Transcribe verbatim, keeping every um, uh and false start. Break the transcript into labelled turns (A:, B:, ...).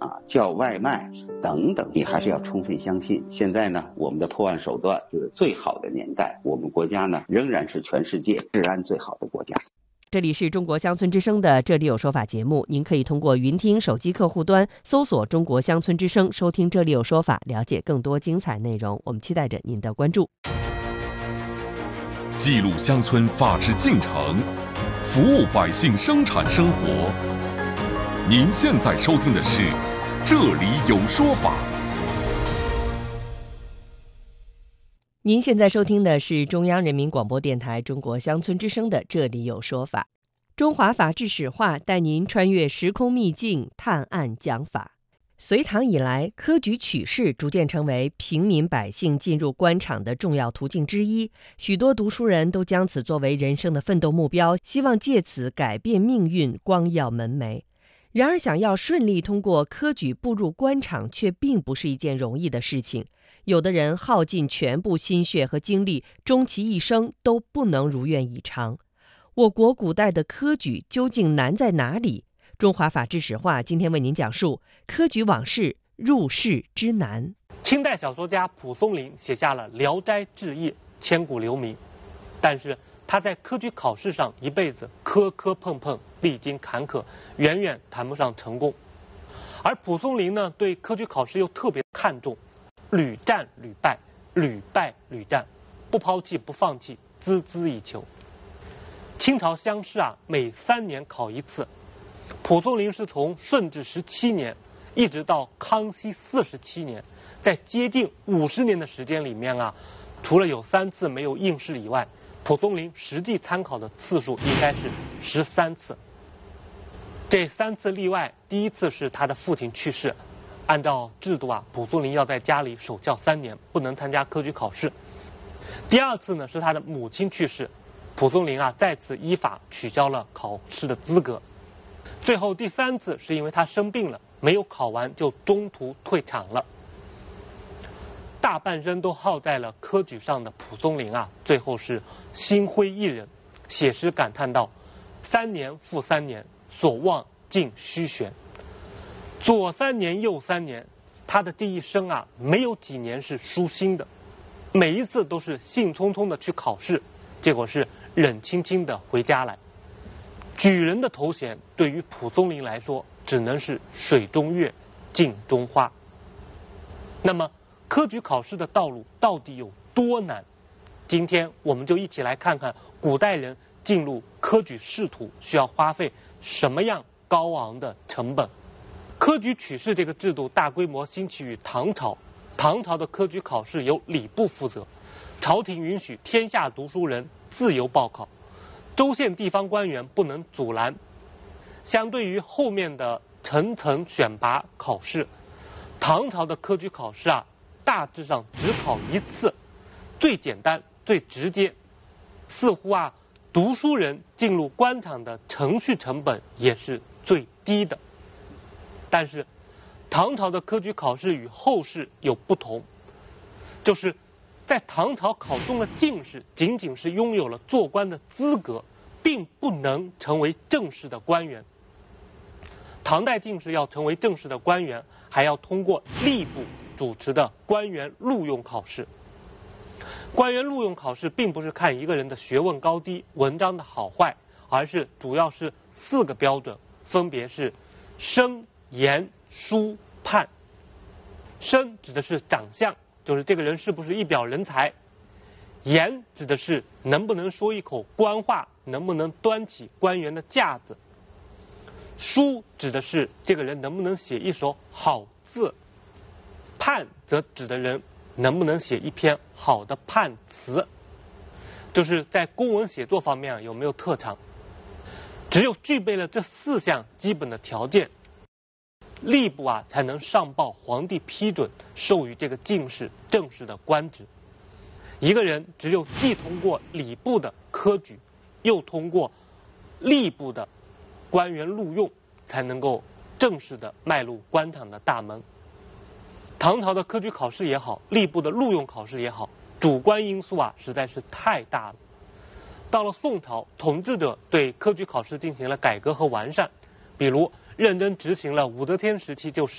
A: 啊，叫外卖等等，你还是要充分相信。现在呢，我们的破案手段就是最好的年代，我们国家呢仍然是全世界治安最好的国家。
B: 这里是中国乡村之声的这里有说法节目，您可以通过云听手机客户端搜索中国乡村之声，收听这里有说法，了解更多精彩内容。我们期待着您的关注。
C: 记录乡村法治进程，服务百姓生产生活。您现在收听的是这里有说法。
B: 您现在收听的是中央人民广播电台中国乡村之声的这里有说法。中华法治史话带您穿越时空秘境，探案讲法。隋唐以来，科举取士逐渐成为平民百姓进入官场的重要途径之一，许多读书人都将此作为人生的奋斗目标，希望借此改变命运，光耀门楣。然而，想要顺利通过科举步入官场，却并不是一件容易的事情。有的人耗尽全部心血和精力，终其一生都不能如愿以偿。我国古代的科举究竟难在哪里？中华法治史话今天为您讲述科举往事，入仕之难。
D: 清代小说家蒲松龄写下了《聊斋志异》，千古留名。但是他在科举考试上一辈子磕磕碰碰，历经坎坷，远远谈不上成功。而蒲松龄呢，对科举考试又特别看重，屡战屡败，屡败屡战，不抛弃不放弃，孜孜以求。清朝乡试啊，每三年考一次。蒲松龄是从顺治十七年一直到康熙四十七年，在接近五十年的时间里面啊，除了有三次没有应试以外，蒲松龄实际参考的次数应该是十三次。这三次例外，第一次是他的父亲去世，按照制度啊，蒲松龄要在家里守孝三年，不能参加科举考试。第二次呢是他的母亲去世，蒲松龄啊再次依法取消了考试的资格。最后第三次是因为他生病了，没有考完就中途退场了。大半生都耗在了科举上的蒲松龄啊，最后是心灰意冷，写诗感叹道：三年复三年，所望尽虚悬。左三年右三年，他的这一生啊，没有几年是舒心的，每一次都是兴冲冲的去考试，结果是冷清清的回家来。举人的头衔对于蒲松龄来说，只能是水中月，镜中花。那么科举考试的道路到底有多难？今天我们就一起来看看古代人进入科举仕途需要花费什么样高昂的成本。科举取士这个制度大规模兴起于唐朝，唐朝的科举考试由礼部负责，朝廷允许天下读书人自由报考，州县地方官员不能阻拦。相对于后面的层层选拔考试，唐朝的科举考试啊，大致上只考一次，最简单最直接，似乎啊读书人进入官场的程序成本也是最低的。但是唐朝的科举考试与后世有不同，就是在唐朝考中了进士，仅仅是拥有了做官的资格，并不能成为正式的官员。唐代进士要成为正式的官员，还要通过吏部主持的官员录用考试。官员录用考试并不是看一个人的学问高低、文章的好坏，而是主要是四个标准，分别是生、言、书、判。生指的是长相，就是这个人是不是一表人才；言指的是能不能说一口官话，能不能端起官员的架子；书指的是这个人能不能写一手好字；判则指的人能不能写一篇好的判词，就是在公文写作方面啊有没有特长。只有具备了这四项基本的条件，吏部啊才能上报皇帝批准，授予这个进士正式的官职。一个人只有既通过礼部的科举，又通过吏部的官员录用，才能够正式的迈入官场的大门。唐朝的科举考试也好，吏部的录用考试也好，主观因素啊实在是太大了。到了宋朝，统治者对科举考试进行了改革和完善，比如认真执行了武则天时期就